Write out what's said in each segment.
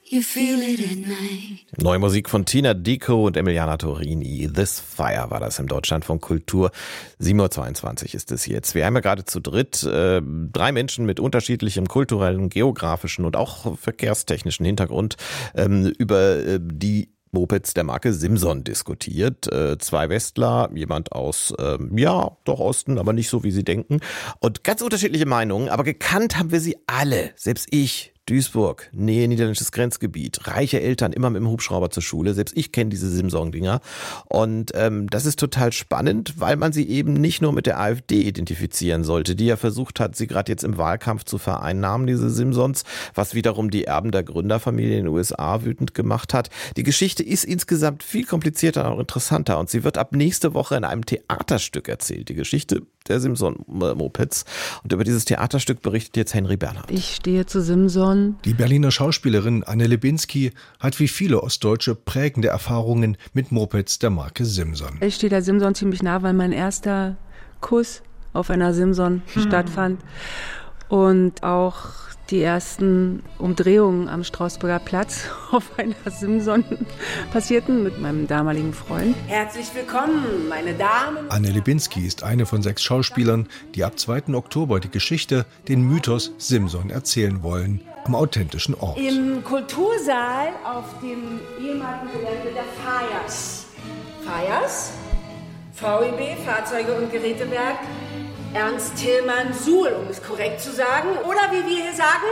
You feel it at night. Neue Musik von Tina Dickow und Emiliana Torini. This Fire war das im Deutschlandfunk Kultur. 7:22 Uhr ist es jetzt. Wir haben ja gerade zu dritt 3 Menschen mit unterschiedlichem kulturellen, geografischen und auch verkehrstechnischen Hintergrund über die Mopeds der Marke Simson diskutiert. 2 Westler, jemand aus, doch Osten, aber nicht so, wie sie denken. Und ganz unterschiedliche Meinungen, aber gekannt haben wir sie alle, selbst ich. Duisburg, Nähe niederländisches Grenzgebiet, reiche Eltern, immer mit dem Hubschrauber zur Schule. Selbst ich kenne diese Simson-Dinger. Und das ist total spannend, weil man sie eben nicht nur mit der AfD identifizieren sollte, die ja versucht hat, sie gerade jetzt im Wahlkampf zu vereinnahmen, diese Simsons, was wiederum die Erben der Gründerfamilie in den USA wütend gemacht hat. Die Geschichte ist insgesamt viel komplizierter und auch interessanter und sie wird ab nächste Woche in einem Theaterstück erzählt. Die Geschichte der Simson-Mopeds. Und über dieses Theaterstück berichtet jetzt Henry Bernhard. Ich stehe zu Simson. Die Berliner Schauspielerin Anne Lebinski hat wie viele Ostdeutsche prägende Erfahrungen mit Mopeds der Marke Simson. Ich stehe der Simson ziemlich nah, weil mein erster Kuss auf einer Simson stattfand und auch die ersten Umdrehungen am Strausburger Platz auf einer Simson passierten mit meinem damaligen Freund. Herzlich willkommen, meine Damen. Anne Lebinski ist eine von 6 Schauspielern, die ab 2. Oktober die Geschichte, den Mythos Simson erzählen wollen, am authentischen Ort. Im Kultursaal auf dem ehemaligen Gelände der Fayers. Fayers? VEB, Fahrzeuge und Gerätewerk. Ernst Tillmann Suhl, um es korrekt zu sagen. Oder wie wir hier sagen?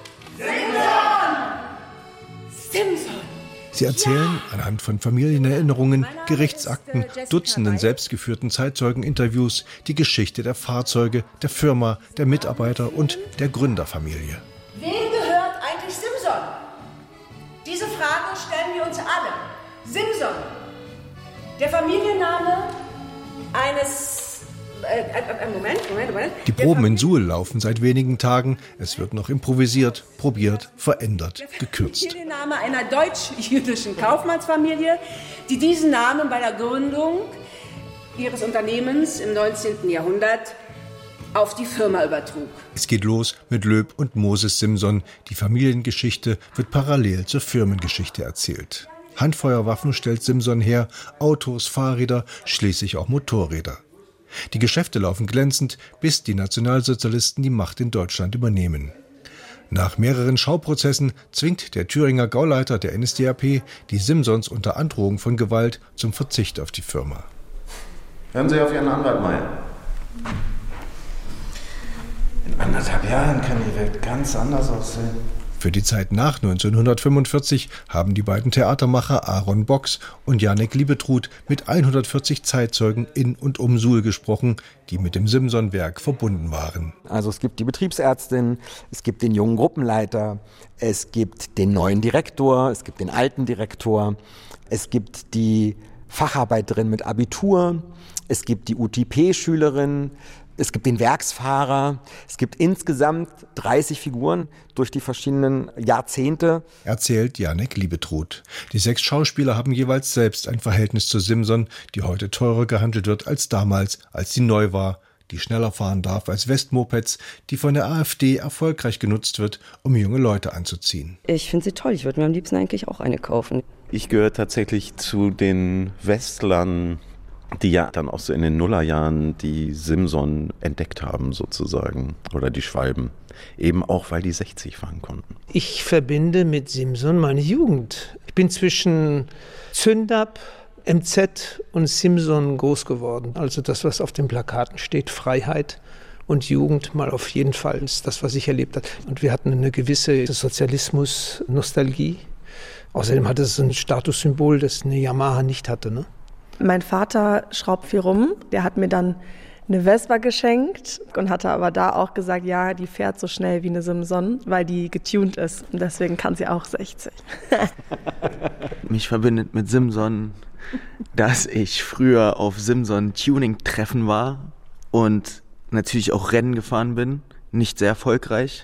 Simson! Simson! Sie erzählen anhand von Familienerinnerungen, Gerichtsakten, Dutzenden selbstgeführten Zeitzeugeninterviews die Geschichte der Fahrzeuge, der Firma, der Mitarbeiter und der Gründerfamilie. Wem gehört eigentlich Simson? Diese Frage stellen wir uns alle. Simson, der Familienname eines... Moment. Die Proben in Suhl laufen seit wenigen Tagen. Es wird noch improvisiert, probiert, verändert, gekürzt. Der Familienname einer deutsch-jüdischen Kaufmannsfamilie, die diesen Namen bei der Gründung ihres Unternehmens im 19. Jahrhundert auf die Firma übertrug. Es geht los mit Löb und Moses Simson. Die Familiengeschichte wird parallel zur Firmengeschichte erzählt. Handfeuerwaffen stellt Simson her, Autos, Fahrräder, schließlich auch Motorräder. Die Geschäfte laufen glänzend, bis die Nationalsozialisten die Macht in Deutschland übernehmen. Nach mehreren Schauprozessen zwingt der Thüringer Gauleiter der NSDAP die Simsons unter Androhung von Gewalt zum Verzicht auf die Firma. Hören Sie auf Ihren Anwalt, Meyer. In 1,5 Jahren kann die Welt ganz anders aussehen. Für die Zeit nach 1945 haben die beiden Theatermacher Aaron Box und Janek Liebetrud mit 140 Zeitzeugen in und um Suhl gesprochen, die mit dem Simson-Werk verbunden waren. Also es gibt die Betriebsärztin, es gibt den jungen Gruppenleiter, es gibt den neuen Direktor, es gibt den alten Direktor, es gibt die Facharbeiterin mit Abitur, es gibt die UTP-Schülerin, es gibt den Werksfahrer, es gibt insgesamt 30 Figuren durch die verschiedenen Jahrzehnte. Erzählt Janek Liebetrud. Die 6 Schauspieler haben jeweils selbst ein Verhältnis zu Simson, die heute teurer gehandelt wird als damals, als sie neu war, die schneller fahren darf als Westmopeds, die von der AfD erfolgreich genutzt wird, um junge Leute anzuziehen. Ich finde sie toll, ich würde mir am liebsten eigentlich auch eine kaufen. Ich gehöre tatsächlich zu den Westlern, die ja dann auch so in den Nullerjahren die Simson entdeckt haben sozusagen, oder die Schwalben, eben auch, weil die 60 fahren konnten. Ich verbinde mit Simson meine Jugend. Ich bin zwischen Zündab, MZ und Simson groß geworden. Also das, was auf den Plakaten steht, Freiheit und Jugend mal auf jeden Fall ist das, was ich erlebt habe. Und wir hatten eine gewisse Sozialismus-Nostalgie. Außerdem hatte es ein Statussymbol, das eine Yamaha nicht hatte, ne? Mein Vater schraubt viel rum. Der hat mir dann eine Vespa geschenkt und hatte aber da auch gesagt, ja, die fährt so schnell wie eine Simson, weil die getuned ist. Und deswegen kann sie auch 60. Mich verbindet mit Simson, dass ich früher auf Simson-Tuning-Treffen war und natürlich auch Rennen gefahren bin. Nicht sehr erfolgreich,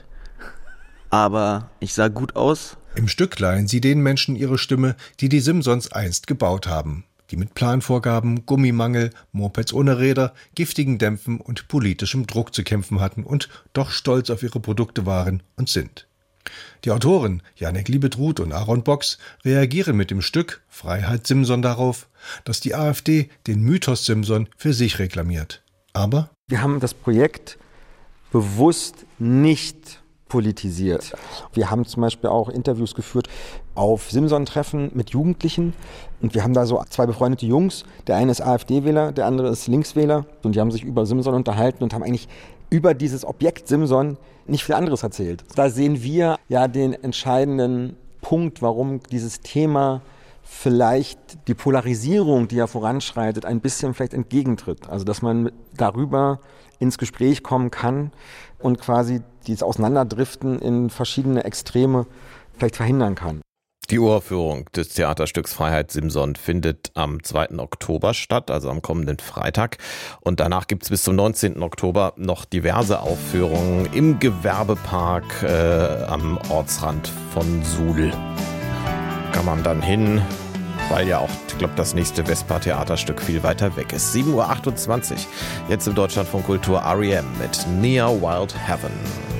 aber ich sah gut aus. Im Stück leihen sie den Menschen ihre Stimme, die die Simsons einst gebaut haben. Die mit Planvorgaben, Gummimangel, Mopeds ohne Räder, giftigen Dämpfen und politischem Druck zu kämpfen hatten und doch stolz auf ihre Produkte waren und sind. Die Autoren Janek Liebetruth und Aaron Box reagieren mit dem Stück Freiheit Simson darauf, dass die AfD den Mythos Simson für sich reklamiert. Aber wir haben das Projekt bewusst nicht politisiert. Wir haben zum Beispiel auch Interviews geführt auf Simson-Treffen mit Jugendlichen und wir haben da so 2 befreundete Jungs. Der eine ist AfD-Wähler, der andere ist Linkswähler und die haben sich über Simson unterhalten und haben eigentlich über dieses Objekt Simson nicht viel anderes erzählt. Da sehen wir ja den entscheidenden Punkt, warum dieses Thema vielleicht die Polarisierung, die ja voranschreitet, ein bisschen vielleicht entgegentritt. Also dass man darüber ins Gespräch kommen kann und quasi dieses Auseinanderdriften in verschiedene Extreme vielleicht verhindern kann. Die Uraufführung des Theaterstücks Freiheit Simson findet am 2. Oktober statt, also am kommenden Freitag. Und danach gibt es bis zum 19. Oktober noch diverse Aufführungen im Gewerbepark am Ortsrand von Suhl. Kann man dann hin, weil ja auch, ich glaube, das nächste Vespa-Theaterstück viel weiter weg ist. 7:28 Uhr, jetzt im Deutschlandfunk Kultur R.E.M. mit Near Wild Heaven.